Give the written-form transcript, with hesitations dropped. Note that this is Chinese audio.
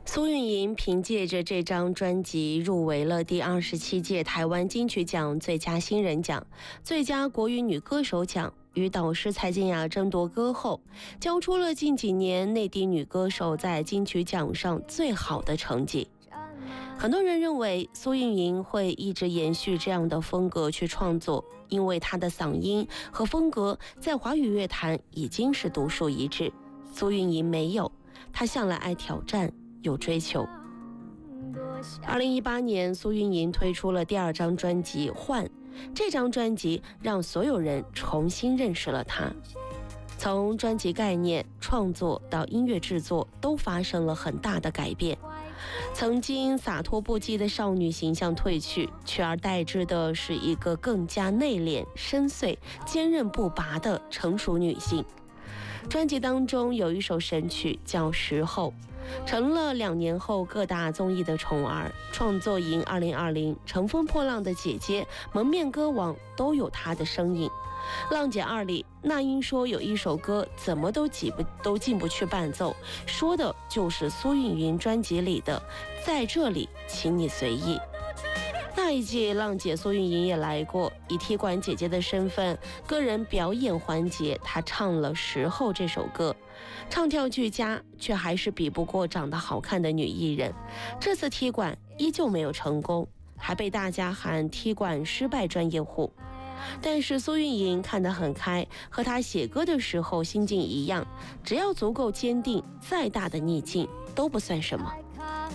苏运莹凭借着这张专辑入围了第27届台湾金曲奖最佳新人奖、最佳国语女歌手奖，与导师蔡健雅争夺歌后，交出了近几年内地女歌手在金曲奖上最好的成绩。很多人认为苏运莹会一直延续这样的风格去创作，因为她的嗓音和风格在华语乐坛已经是独树一帜。苏运莹没有，她向来爱挑战，有追求。2018年，苏运莹推出了第2张专辑《换》，这张专辑让所有人重新认识了她。从专辑概念、创作到音乐制作都发生了很大的改变。曾经洒脱不羁的少女形象褪去，取而代之的是一个更加内敛、深邃、坚韧不拔的成熟女性。专辑当中有一首神曲叫《时候》，成了2年后各大综艺的宠儿，创作营2020、乘风破浪的姐姐、蒙面歌王都有她的身影。浪姐2里，那英说有一首歌怎么都进不去伴奏，说的就是苏运莹专辑里的在这里请你随意。那一季浪姐苏运莹也来过，以踢馆姐姐的身份，个人表演环节她唱了《时候》这首歌，唱跳俱佳，却还是比不过长得好看的女艺人。这次踢馆依旧没有成功，还被大家喊踢馆失败专业户。但是苏运莹看得很开，和她写歌的时候心境一样，只要足够坚定，再大的逆境都不算什么。